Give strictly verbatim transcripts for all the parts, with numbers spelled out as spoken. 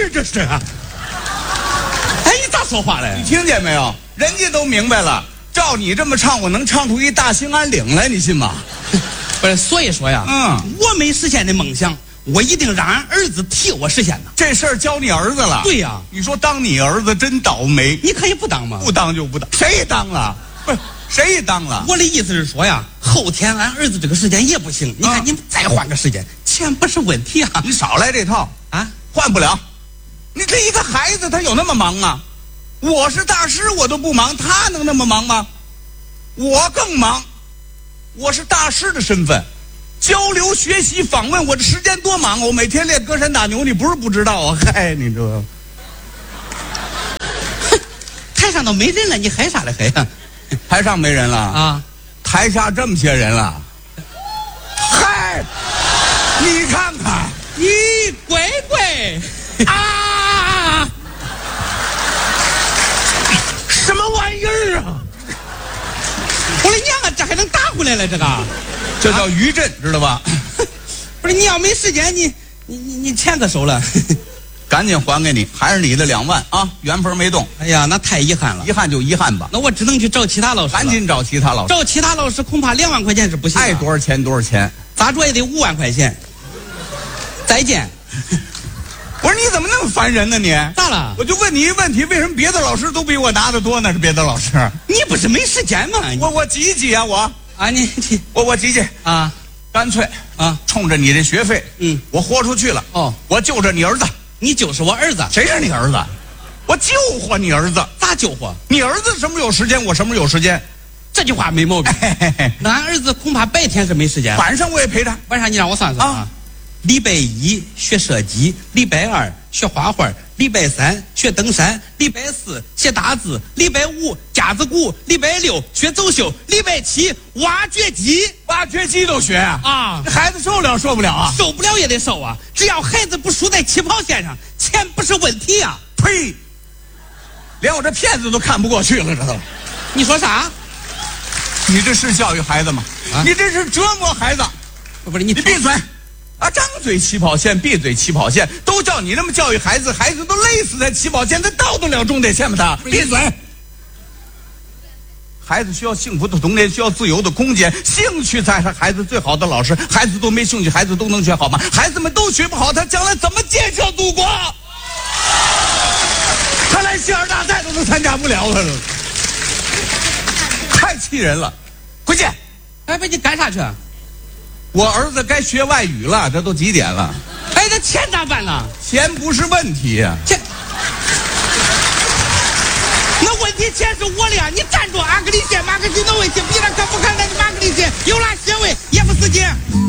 儿这是啊？哎，你咋说话嘞？ 你听见没有？人家都明白了，照你这么唱，我能唱出一大兴安岭来，你信吗？ 不是，所以说呀， 嗯， 我没实现的梦想，我一定让俺儿子替我实现呢。 这事儿交你儿子了。 对呀， 你说当你儿子真倒霉。 你可以不当吗？ 不当就不当，谁当了？不是谁当了？ 我的意思是说呀，后天俺儿子这个时间也不行，你看你再换个时间，钱不是问题啊。 你少来这套啊， 换不了。你这一个孩子，他有那么忙吗？我是大师，我都不忙，他能那么忙吗？我更忙。我是大师的身份，交流、学习、访问，我这时间多忙啊！我每天练隔山打牛，你不是不知道啊？嗨，你这台上都没人了，你嗨啥嘞嗨呀？ 台上没人了啊， 台下这么些人了，嗨，你看看， 你乖乖啊！ 什么玩意儿啊！ 我的娘啊，这还能打回来了？这个， 这叫余震，知道吧？ 不是，你要没时间，你你你你钱可收了， 赶紧还给你，还是你的两万啊，原封没动。 哎呀，那太遗憾了， 遗憾就遗憾吧。 那我只能去找其他老师了， 赶紧找其他老师。 找其他老师恐怕两万块钱是不行， 爱多少钱多少钱， 咋着也得五万块钱。再见。 我说你怎么那么烦人呢你？ 咋了？ 我就问你一个问题，为什么别的老师都比我拿得多呢？是别的老师， 你不是没时间吗？ 我我挤挤啊我啊你你我我挤挤啊， 干脆啊， 冲着你这学费， 嗯， 我豁出去了。 哦， 我救着你儿子。 你就是我儿子。 谁是你儿子？我救活你儿子。 咋救活？ 你儿子什么时候有时间，我什么时候有时间。 这句话没毛病。 嘿嘿嘿， 那俺儿子恐怕白天是没时间， 晚上我也陪他。 晚上你让我算算啊。啊礼拜一学射击，礼拜二学画画，礼拜三学登山，礼拜四写大字，礼拜五架子鼓，礼拜六学走秀，礼拜七挖掘机。 挖掘机都学啊？ 啊， 这孩子受了受不了啊？ 受不了也得受啊！只要孩子不输在起跑线上，钱不是问题啊！ 呸！连我这骗子都看不过去了，知道吗？ 你说啥？ 你这是教育孩子吗？ 啊、 你这是折磨孩子！ 不是你， 你闭嘴！啊，张嘴起跑线，闭嘴起跑线，都叫你那么教育孩子，孩子都累死在起跑线，他到得了终点线吗？他闭嘴！孩子需要幸福的童年，需要自由的空间，兴趣才是孩子最好的老师。孩子都没兴趣，孩子都能学好吗？孩子们都学不好，他将来怎么建设祖国？他连县大赛都能参加不了了，太气人了！回去！ 哎，不，你干啥去？ 我儿子该学外语了，这都几点了？ 哎，那钱咋办呢？ 钱不是问题呀、啊， 钱，那问题钱是我的呀！你站住，阿格里谢，马克西诺维奇，比那可不看那马格里谢，有拉谢维，也不司机。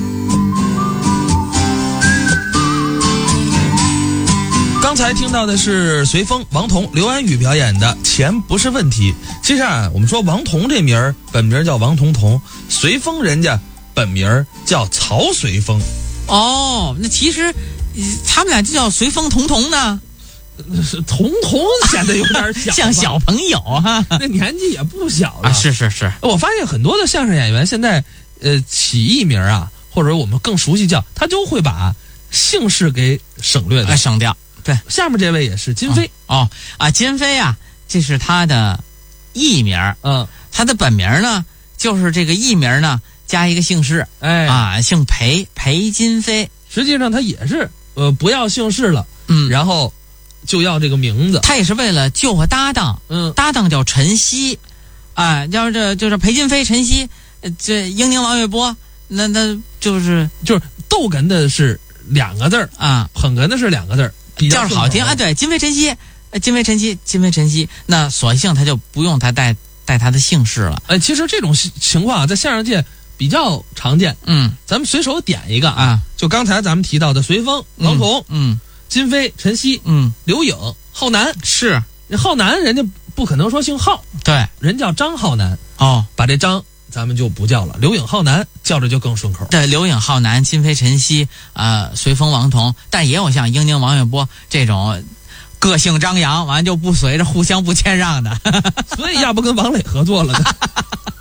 刚才听到的是随风、王彤、刘安宇表演的《钱不是问题》。其实啊，我们说王彤这名儿本名叫王彤彤，随风人家本名叫曹随风。 哦，那其实他们俩就叫随风彤彤呢。 彤彤显得有点小， 像小朋友哈、啊， 那年纪也不小了。 啊，是是是。 我发现很多的相声演员现在，呃，起艺名啊，或者我们更熟悉叫，他就会把姓氏给省略的、 啊，省掉。对， 下面这位也是金飞。 哦，哦啊，金飞啊，这是他的艺名。 嗯， 他的本名呢，就是这个艺名呢加一个姓氏。 哎啊，姓裴，裴金飞。 实际上他也是呃不要姓氏了， 嗯， 然后就要这个名字。 他也是为了救我搭档， 嗯， 搭档叫陈曦，啊，要这就是裴金飞、陈曦，这英宁、王月波，那那就是就是逗哏的是两个字儿啊， 捧哏的是两个字儿。 叫是好听啊，对，金飞陈曦，金飞陈曦，金飞陈曦，那索性他就不用他带带他的姓氏了。 哎，其实这种情况啊，在相声界比较常见。 嗯， 咱们随手点一个啊， 就刚才咱们提到的随风、王彤、 嗯、 金飞、陈曦、 嗯、 刘颖、浩南。 是， 浩南人家不可能说姓浩， 对， 人叫张浩南。 哦， 把这张咱们就不叫了，刘颖、浩南叫着就更顺口。 对，刘颖、浩南、金飞、陈曦，呃，随风、王彤，但也有像英宁、王月波这种个性张扬，完就不随着互相不谦让的。 所以要不跟王磊合作了呢？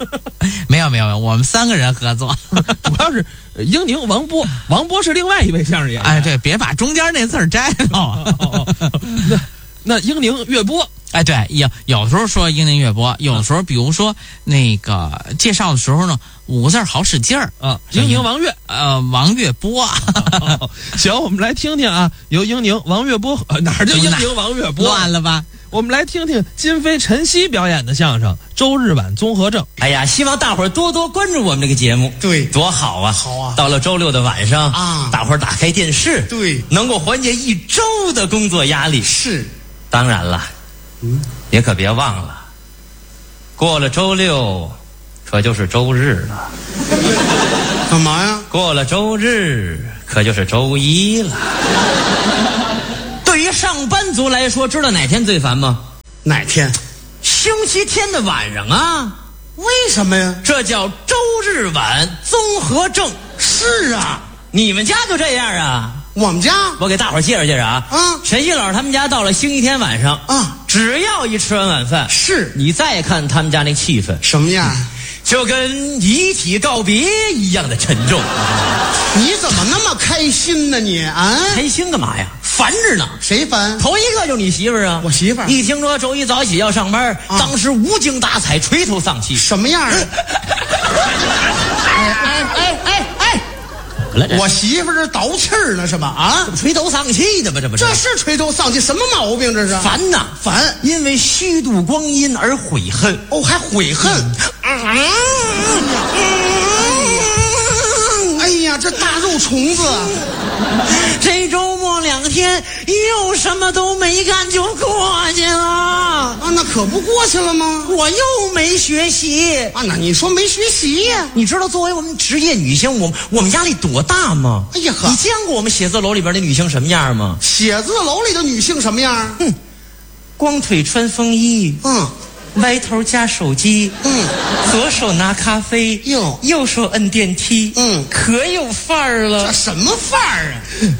没有没有没有，我们三个人合作。 主要是英宁、王波，王波是另外一位相声演员。 哎，对，别把中间那字儿摘了。 哦哦哦那那英宁、岳波， 哎，对，有有时候说英宁岳波，有的时候比如说那个介绍的时候呢，五个字好使劲儿啊。英宁、王岳， 呃，王岳波。 哦、行，我们来听听啊，由英宁、王岳波，呃、哪儿就英宁、王岳波？ 乱了吧？ 我们来听听金飞、陈曦表演的相声《周日晚综合症》。 哎呀，希望大伙儿多多关注我们这个节目， 对， 多好啊！ 好啊！ 到了周六的晚上啊， 大伙儿打开电视， 对， 能够缓解一周的工作压力。 是， 当然了，嗯，也可别忘了，过了周六，可就是周日了。 干嘛呀？ 过了周日，可就是周一了。对于上班族来说，知道哪天最烦吗？ 哪天？ 星期天的晚上啊。 为什么呀？ 这叫周日晚综合症。 是啊， 你们家就这样啊？ 我们家， 我给大伙儿介绍介绍啊。 啊， 陈曦老师他们家到了星期天晚上啊， 只要一吃完晚饭， 是你再看他们家那气氛什么样？ 就跟遗体告别一样的沉重。 你怎么那么开心呢你啊？ 开心干嘛呀？烦着呢。 谁烦？ 头一个就是你媳妇儿啊。 我媳妇儿一听说周一早起要上班， 啊、 当时无精打采，垂头丧气。 什么样啊？哎哎哎哎哎！我媳妇儿这倒气儿呢是吧？啊， 垂头丧气的吧？这不是？ 这是垂头丧气，什么毛病这是？ 烦呐， 烦！ 因为虚度光阴而悔恨。 哦，还悔恨。嗯哎呀，这大肉虫子！ 这周末两天又什么都没干就过去了啊！ 那可不过去了吗？ 我又没学习啊！那你说没学习呀？ 你知道作为我们职业女性，我我们压力多大吗？ 哎呀呵！ 你见过我们写字楼里边的女性什么样吗？ 写字楼里的女性什么样？ 哼，光腿穿风衣， 嗯， 歪头夹手机， 嗯， 左手拿咖啡， 哟， 右手摁电梯， 嗯， 可有范儿了。 这什么范儿啊？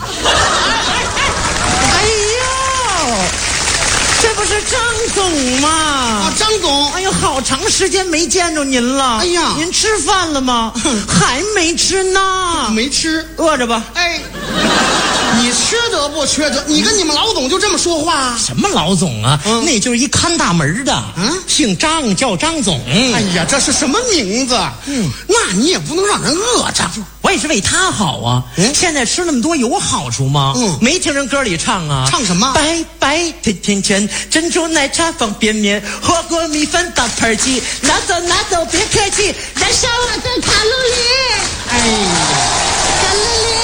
哎呦，这不是张总吗？ 啊，张总， 哎呦，好长时间没见着您了。 哎呀， 您吃饭了吗？还没吃呢。 没吃， 饿着吧？ 哎，你缺德不缺德？你跟你们老总就这么说话？ 什么老总啊？ 嗯、 那就是一看大门的， 嗯， 姓张，叫张总。 哎呀，这是什么名字？嗯，那你也不能让人饿着。 我也是为他好啊。嗯，现在吃那么多有好处吗？ 嗯， 没听人歌里唱啊？ 唱什么？ 白白甜甜圈，珍珠奶茶方便面，火锅米饭大盘鸡，拿走拿走别客气，燃烧我的卡路里。 哎呀， 卡路里！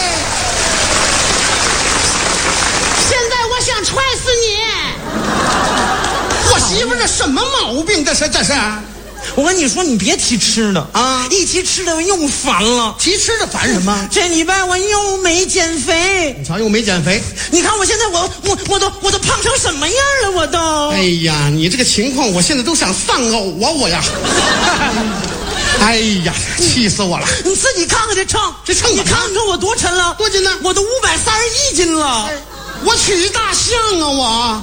现在我想踹死你！ 我媳妇儿这什么毛病？这是这是。 我跟你说，你别提吃的啊！ 一提吃的我又烦了。 提吃的烦什么？ 这礼拜我又没减肥。 你瞧，又没减肥。 你看我现在我我我都我都胖成什么样了？我都。 哎呀，你这个情况，我现在都想丧偶啊！我呀。哎呀，气死我了！ 你自己看看这秤， 这秤你看看我多沉了？ 多斤呢？ 我都五百三十一斤了。 哎、我娶大象啊！我。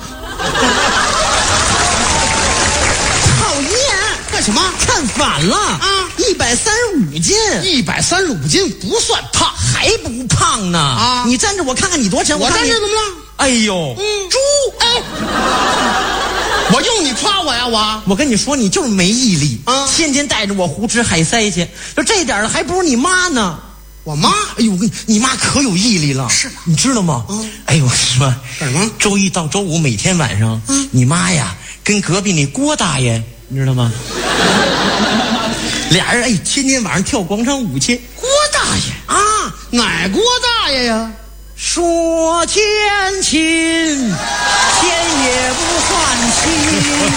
讨厌！ 干什么？ 看反了啊！一百三十五斤， 一百三十五斤不算胖， 还不胖呢啊！你站着，我看看你多沉。 我站着怎么了？ 哎呦， 嗯，猪！哎，我用你夸我呀？我我跟你说，你就是没毅力啊！天天带着我胡吃海塞去，就这点了，还不如你妈呢。 我妈？ 哎呦，我跟你，你妈可有毅力了。 是， 你知道吗？嗯。哎呦，我说干什么？ 周一到周五每天晚上，嗯，你妈呀，跟隔壁那郭大爷。你知道吗？俩人哎，天天晚上跳广场舞去。 郭大爷啊，哪郭大爷呀？ 说天亲，天也不算亲。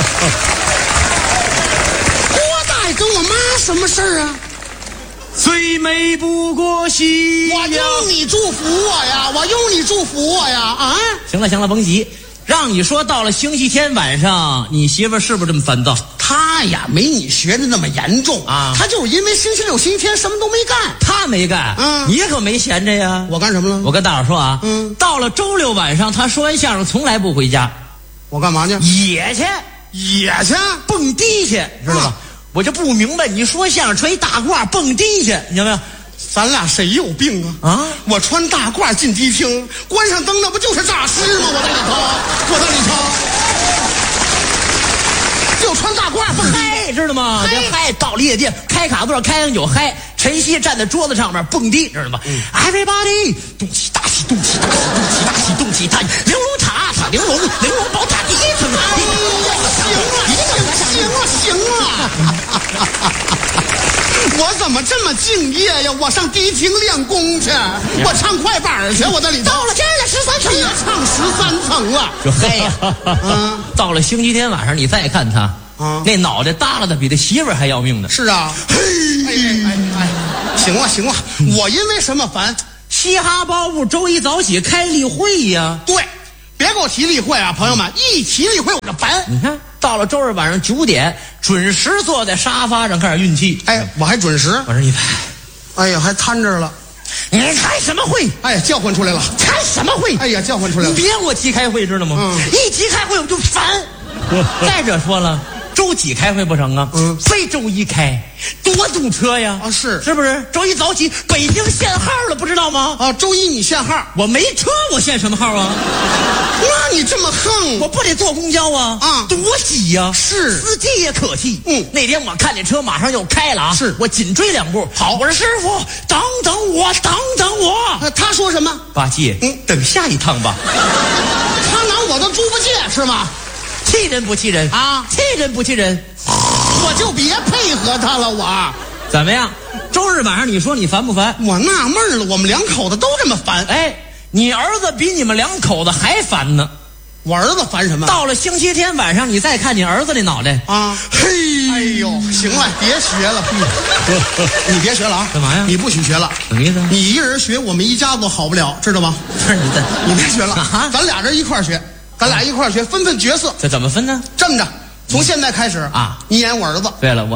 郭大爷跟我妈什么事儿啊？ 最美不过夕阳。 我用你祝福我呀！我用你祝福我呀！啊！ 行了行了，甭急。让你说到了星期天晚上，你媳妇儿是不是这么烦躁？ 她呀，没你学的那么严重啊。她就是因为星期六、星期天什么都没干。 她没干，嗯，你可没闲着呀。 我干什么了？ 我跟大伙说啊， 嗯， 到了周六晚上，她说完相声从来不回家。 我干嘛去？ 野去， 野去， 蹦迪去，知道吧？ 啊、 我就不明白，你说相声穿一大褂蹦迪去，你知道没有？ 咱俩谁有病啊？ 啊！ 我穿大褂进迪厅，关上灯，那不就是诈尸吗？我在里头，我在里头，就穿大褂蹦迪， 嗨，知道吗？这嗨到了夜店，开卡座开上酒嗨。陈曦站在桌子上面蹦迪，知道吗、嗯、？Everybody， 动起大起，动起大起，动起大起，动起大起，玲珑塔塔玲珑，玲珑宝塔第一层。 行啊，行啊，行啊！我怎么这么敬业呀？我上迪厅练功去，我唱快板去，我在里头。 到了这儿了，十三层， 别唱十三层了， 就嘿呀！嗯，到了星期天晚上，你再看他，啊，那脑袋耷拉的比他媳妇儿还要命呢。 是啊，嘿，哎哎哎，行了行了，我因为什么烦？ 嘻哈包袱周一早起开例会呀。 对，别给我提例会啊，朋友们，一提例会我就烦。 你看。到了周日晚上九点，准时坐在沙发上开始运气。 哎，我还准时。 我说你， 哎呀，还摊着了。 你开什么会？ 哎，叫唤出来了。 开什么会？ 哎呀，叫唤出来了。 你别给我提开会，知道吗？嗯。一提开会我就烦。再者说了，周几开会不成啊？嗯。非周一开，多堵车呀！ 啊，是是不是？周一早起，北京限号了，不知道吗？ 啊，周一你限号， 我没车，我限什么号啊？ 那你这么横， 我不得坐公交啊！啊，多挤呀！ 是， 司机也可气。 嗯， 那天我看见车马上要开了啊， 是我紧追两步。好，我说师傅，等等我，等等我。 啊、他说什么？ 八戒，嗯，等下一趟吧。 他拿我的猪八戒是吗？ 气人不气人啊？气人不气人？ 我就别配合他了，我。 怎么样？周日晚上你说你烦不烦？ 我纳闷了，我们两口子都这么烦。 哎，你儿子比你们两口子还烦呢。 我儿子烦什么？ 到了星期天晚上，你再看你儿子那脑袋啊，嘿，哎呦，行了，别学了，你别学了啊！ 干嘛呀？ 你不许学了， 什么意思？ 你一个人学，我们一家子好不了，知道吗？ 不是你的， 你别学了啊！咱俩人一块儿学，咱俩一块儿学，分分角色。 这怎么分呢？ 这么着，从现在开始啊，你演我儿子。 对了，我。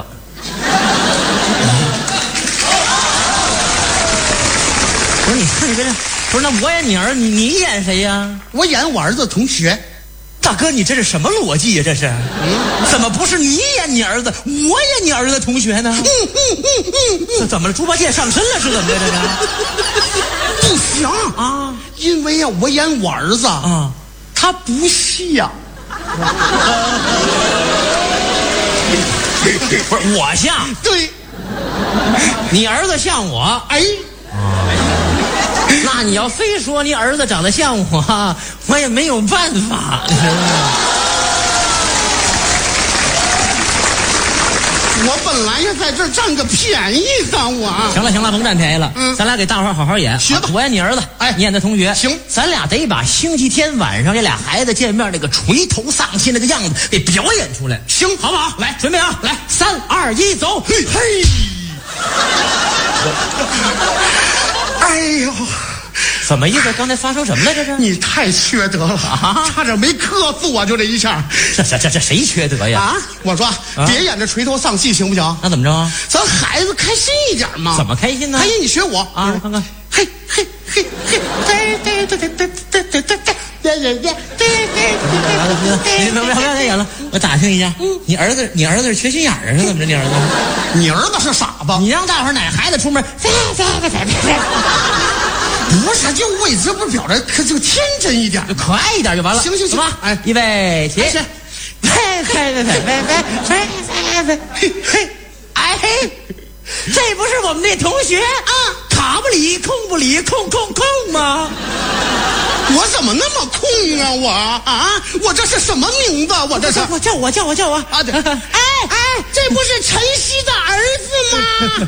不是你看你这，不是那我演你儿，你你演谁呀？ 我演我儿子同学。 大哥，你这是什么逻辑呀？这是，嗯，怎么不是你演你儿子，我演你儿子同学呢？嗯嗯嗯嗯，这怎么了？猪八戒上身了是怎么的？ 这是不行啊，因为呀，我演我儿子啊，他不像。 不是我像， 对， 你儿子像我， 哎。 那你要非说你儿子长得像我，我也没有办法。 我本来也在这儿占个便宜的，我。 行了行了，甭占便宜了。嗯，咱俩给大伙儿好好演， 学吧。 我演你儿子，哎，你演的同学。 行， 咱俩得把星期天晚上这俩孩子见面那个垂头丧气那个样子给表演出来。 行，好不好？ 来，准备啊！来，三二一，走！嘿， 嘿。哎呦， 怎么意思？刚才发生什么了？这是你太缺德了啊！差点没磕死我，就这一下。 这这这这谁缺德呀？ 啊！我说，啊、别演这垂头丧气，行不行？ 那怎么着啊？ 咱孩子开心一点嘛。 怎么开心呢？ 开心，你学我啊！我看看， 嘿嘿嘿嘿，对对对对对对对对对。对对对对对， 你不要不要再演了，我打听一下，你儿子你儿子是缺心眼儿是怎么着？你儿子， 你儿子是傻子， 你让大伙儿哪孩子出门？ 不是，就为这不表着可就天真一点， 就可爱一点就完了。 行行行吧， 哎，预备起， 是， 嘿嘿嘿嘿嘿嘿嘿嘿，哎嘿，这不是我们那同学啊，卡不里空不里空空空吗？ 我怎么那么空啊我啊！我这是什么名字？我这是我叫我叫我叫我啊！对，哎哎，这不是陈曦的儿子吗？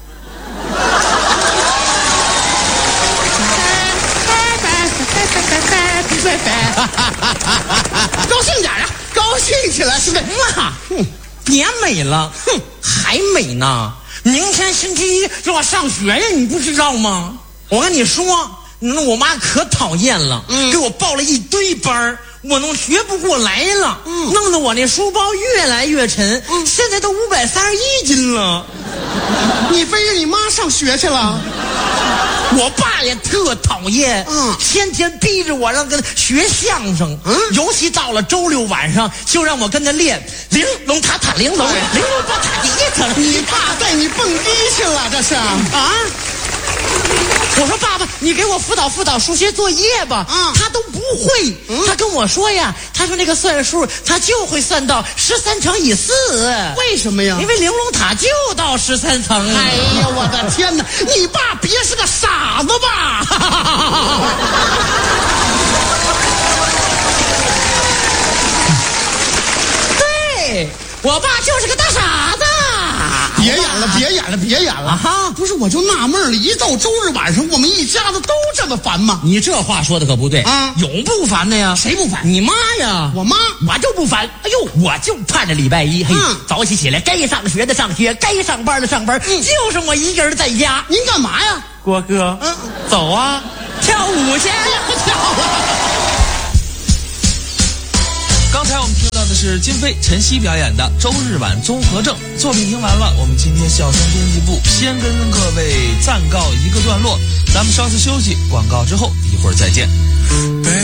高兴点啊！高兴起来是的。 妈，哼，别美了，哼，还美呢！明天星期一就要上学呀，你不知道吗？我跟你说。那我妈可讨厌了，嗯，给我报了一堆班我能学不过来了，嗯，弄得我那书包越来越沉，嗯，现在都五百三十一斤了。 你背着你妈上学去了？ 我爸也特讨厌， 嗯天天逼着我让跟他学相声， 嗯尤其到了周六晚上，就让我跟他练玲珑塔塔玲珑， 哎玲珑宝塔第一层。 你爸带你蹦迪去了，这是啊？ 我说爸爸，你给我辅导辅导数学作业吧。 嗯他都不会。 嗯他跟我说呀，他说那个算数，他就会算到十三乘以四。 为什么呀？ 因为玲珑塔就到十三层。 哎呀，我的天哪！你爸别是个傻子吧？ 对，我爸就是个大傻子。 别演了，别演了，别演了！ 哈不是，我就纳闷了，一到周日晚上，我们一家子都这么烦吗？ 你这话说的可不对啊有不烦的呀？ 谁不烦你妈呀！ 我妈我就不烦。哎呦，我就盼着礼拜一，嘿， 嗯早起起来，该上学的上学，该上班的上班， 嗯就剩我一个人在家。 您干嘛呀？ 郭哥， 嗯， 走啊，跳舞去！ 跳了。 刚才我们听到的是金飞、陈曦表演的《周日晚综合症》作品。听完了，我们今天笑声编辑部先跟各位暂告一个段落，咱们稍事休息，广告之后一会儿再见。